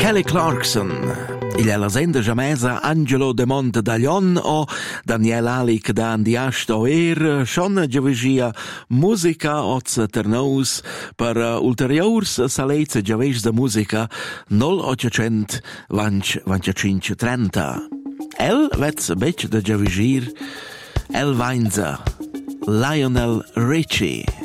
Kelly Clarkson, il è la senda jamesa Angelo De Monte Daglion o Daniel Alic da Andiasto schon giavegia musica oz ternaus per ulteriors salezze giaveis da musica 0800 25 30. El vets bec da giavegir El Vainza, Lionel Richie.